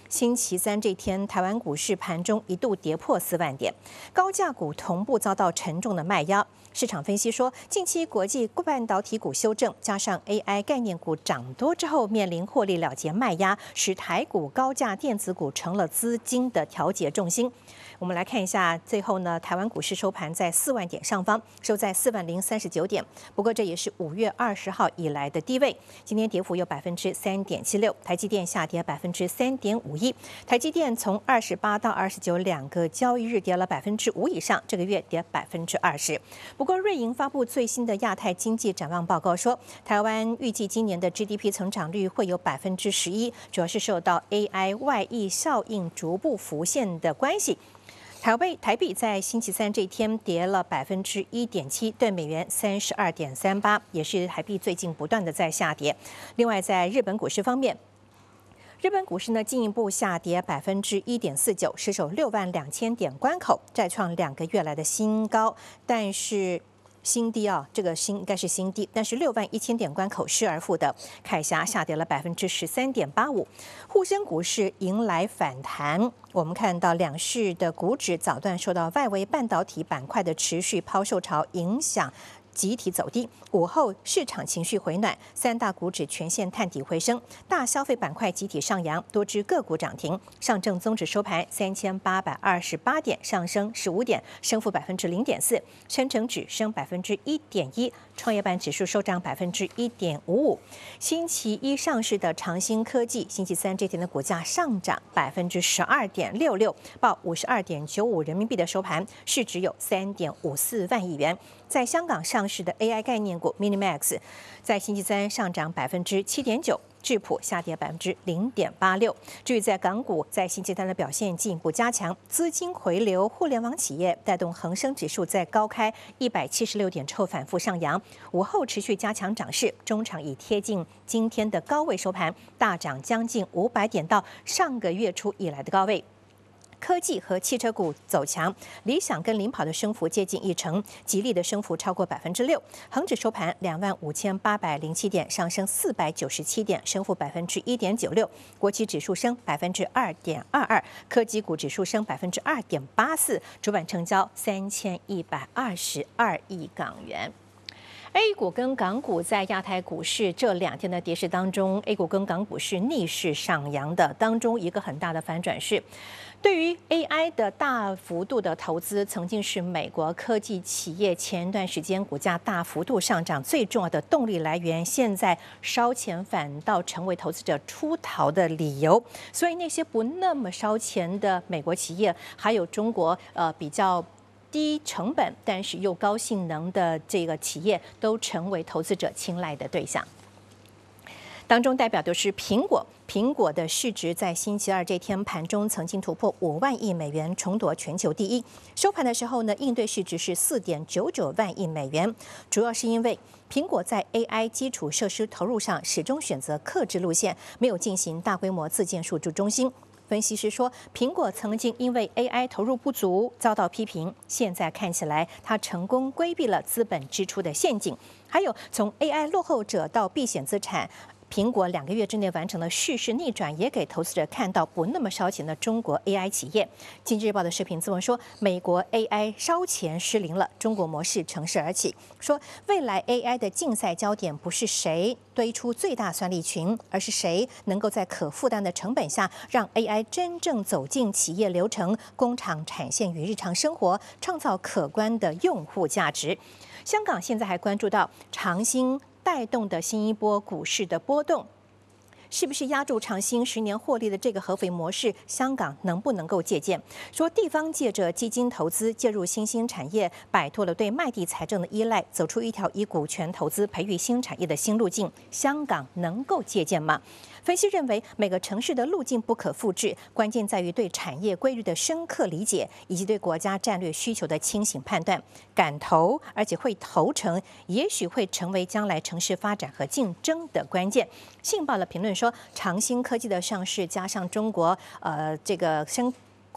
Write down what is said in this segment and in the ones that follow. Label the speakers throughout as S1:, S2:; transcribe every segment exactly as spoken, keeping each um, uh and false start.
S1: 星期三这天，台湾股市盘中一度跌破四万点，高价股同步遭到沉重的卖压。市场分析说，近期国际半导体股修正，加上 A I 概念股涨多之后，面临获利了结卖压，使台股高价电子股成了资金的调节重心。我们来看一下，最后呢，台湾股市收盘在四万点上方，收在四万零三十九点。不过这也是五月二十号以来的低位。今天跌幅有百分之三点七六，台积电下跌百分之三点五一。台积电从二十八到二十九两个交易日跌了百分之五以上，这个月跌百分之二十。不过瑞银发布最新的亚太经济展望报告说，台湾预计今年的 G D P 成长率会有百分之十一，主要是受到 A I 外溢效应逐步浮现的关系。台币台币在星期三这一天跌了百分之一点七，对美元三十二点三八，也是台币最近不断的在下跌。另外，在日本股市方面，日本股市呢进一步下跌百分之一点四九，失守六万两千点关口，再创两个月来的新高，但是。新低啊，这个新应该是新低，但是六万一千点关口失而复得，凯霞下跌了百分之十三点八五，沪深股市迎来反弹。我们看到两市的股指早段受到外围半导体板块的持续抛售潮影响。集体走低，午后市场情绪回暖，三大股指全线探底回升，大消费板块集体上扬，多只个股涨停。上证综指收盘三千八百二十八点，上升十五点，升幅百分之零点四。深成指升百分之一点一，创业板指数收涨百分之一点五五。星期一上市的长兴科技，星期三这天的股价上涨百分之十二点六六，报五十二点九五人民币的收盘，市值有三点五四万亿元。在香港上市的 A I 概念股 Minimax， 在星期三上涨百分之七点九，智普下跌百分之零点八六。至于在港股，在星期三的表现进一步加强，资金回流，互联网企业带动恒生指数在高开一百七十六点之后反复上扬，午后持续加强涨势，中场已贴近今天的高位收盘，大涨将近五百点到上个月初以来的高位。科技和汽车股走强，理想跟领跑的升幅接近一成，吉利的升幅超过百分之六。恒指收盘两万五千八百零七点，上升四百九十七点，升幅百分之一点九六。国企指数升百分之二点二二，科技股指数升百分之二点八四。主板成交三千一百二十二亿港元。A 股跟港股在亚太股市这两天的跌势当中 ，A 股跟港股是逆势上扬的，当中一个很大的反转是，对于 A I 的大幅度的投资，曾经是美国科技企业前一段时间股价大幅度上涨最重要的动力来源，现在烧钱反倒成为投资者出逃的理由。所以那些不那么烧钱的美国企业，还有中国呃比较。低成本但是又高性能的这个企业，都成为投资者青睐的对象。当中代表的是苹果，苹果的市值在星期二这天盘中曾经突破五万亿美元，重夺全球第一。收盘的时候呢，应对市值是四点九九万亿美元，主要是因为苹果在 A I 基础设施投入上始终选择克制路线，没有进行大规模自建数据中心。分析师说，苹果曾经因为 A I 投入不足遭到批评，现在看起来它成功规避了资本支出的陷阱。还有从 A I 落后者到避险资产，苹果两个月之内完成了蓄势逆转，也给投资者看到不那么烧钱的中国 A I 企业。经济日报的视频自文说，美国 A I 烧钱失灵了，中国模式乘势而起，说未来 A I 的竞赛焦点不是谁堆出最大算力群，而是谁能够在可负担的成本下，让 A I 真正走进企业流程、工厂产线与日常生活，创造可观的用户价值。香港现在还关注到长兴带动的新一波股市的波动，是不是压住长兴十年获利的这个合肥模式，香港能不能够借鉴？说地方借着基金投资介入新兴产业，摆脱了对卖地财政的依赖，走出一条以股权投资培育新产业的新路径，香港能够借鉴吗？分析认为，每个城市的路径不可复制，关键在于对产业规律的深刻理解，以及对国家战略需求的清醒判断。敢投，而且会投成，也许会成为将来城市发展和竞争的关键。信报的评论说，长兴科技的上市加上中国呃这个深。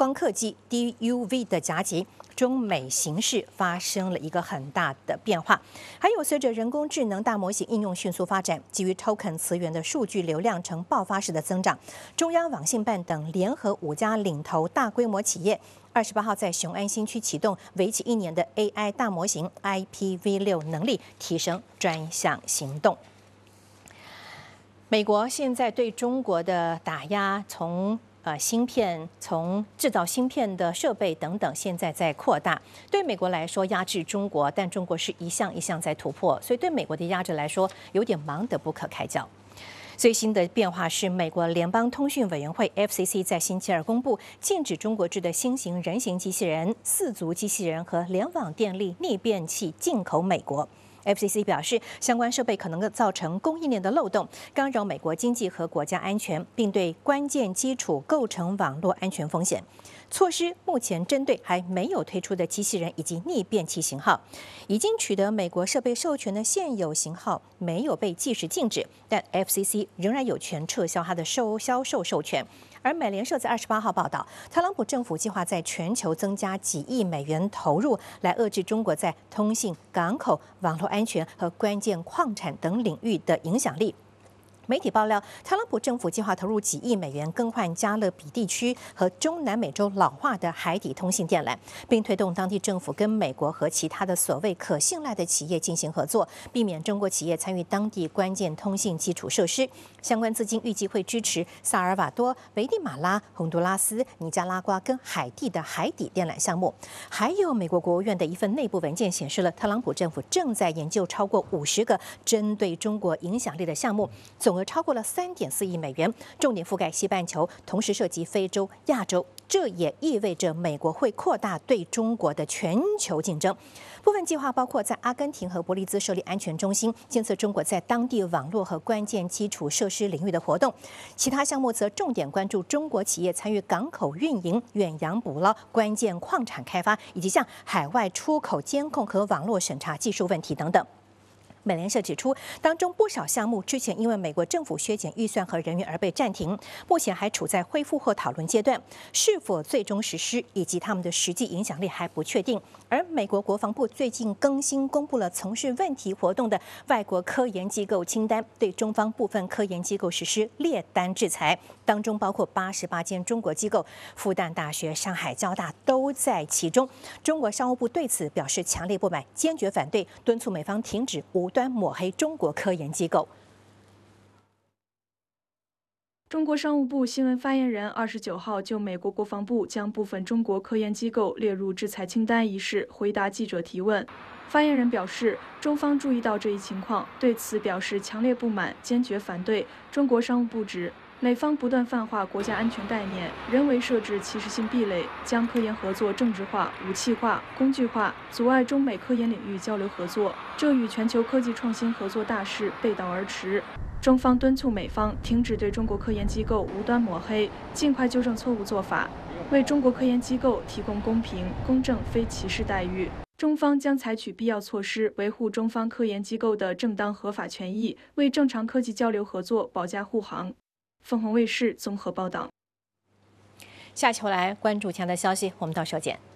S1: 光刻机 D U V 的夹击，中美形势发生了一个很大的变化。还有，随着人工智能大模型应用迅速发展，基于 token 词源的数据流量呈爆发式的增长，中央网信办等联合五家领头大规模企业。二十八号在雄安新区启动为期一年的 A I 大模型 I P V 六能力提升专项行动。美国现在对中国的打压，从呃芯片、从制造芯片的设备等等，现在在扩大。对美国来说，压制中国，但中国是一项一项在突破，所以对美国的压制来说，有点忙得不可开交。最新的变化是，美国联邦通讯委员会 F C C 在星期二公布，禁止中国制的新型人形机器人、四足机器人和联网电力逆变器进口美国。F C C 表示，相关设备可能造成供应链的漏洞，干扰美国经济和国家安全，并对关键基础构成网络安全风险。措施目前针对还没有推出的机器人以及逆变器型号，已经取得美国设备授权的现有型号没有被即时禁止，但 F C C 仍然有权撤销它的售销售授权。而美联社在二十八号报道，特朗普政府计划在全球增加几亿美元投入，来遏制中国在通信、港口、网络安全和关键矿产等领域的影响力。媒体爆料，特朗普政府计划投入几亿美元更换加勒比地区和中南美洲老化的海底通信电缆，并推动当地政府跟美国和其他的所谓可信赖的企业进行合作，避免中国企业参与当地关键通信基础设施。相关资金预计会支持萨尔瓦多、危地马拉、洪都拉斯、尼加拉瓜跟海地的海底电缆项目。还有，美国国务院的一份内部文件显示了，特朗普政府正在研究超过五十个针对中国影响力的项目，总额超过了三点四亿美元，重点覆盖西半球，同时涉及非洲、亚洲。这也意味着美国会扩大对中国的全球竞争。部分计划包括在阿根廷和伯利兹设立安全中心，监测中国在当地网络和关键基础设施领域的活动。其他项目则重点关注中国企业参与港口运营、远洋捕捞、关键矿产开发，以及向海外出口监控和网络审查技术问题等等。美联社指出，当中不少项目之前因为美国政府削减预算和人员而被暂停，目前还处在恢复或讨论阶段，是否最终实施以及他们的实际影响力还不确定。而美国国防部最近更新公布了从事问题活动的外国科研机构清单，对中方部分科研机构实施列单制裁，当中包括八十八间中国机构，复旦大学、上海交大都在其中。中国商务部对此表示强烈不满，坚决反对，敦促美方停止无端抹黑中国科研机构。
S2: 中国商务部新闻发言人二十九号就美国国防部将部分中国科研机构列入制裁清单一事回答记者提问。发言人表示，中方注意到这一情况，对此表示强烈不满，坚决反对。中国商务部指，美方不断泛化国家安全概念，人为设置歧视性壁垒，将科研合作政治化、武器化、工具化，阻碍中美科研领域交流合作，这与全球科技创新合作大势背道而驰。中方敦促美方停止对中国科研机构无端抹黑，尽快纠正错误做法，为中国科研机构提供公平、公正、非歧视待遇。中方将采取必要措施，维护中方科研机构的正当合法权益，为正常科技交流合作保驾护航。凤凰卫视综合报道。
S1: 下期回来关注其他的消息，我们到时候见。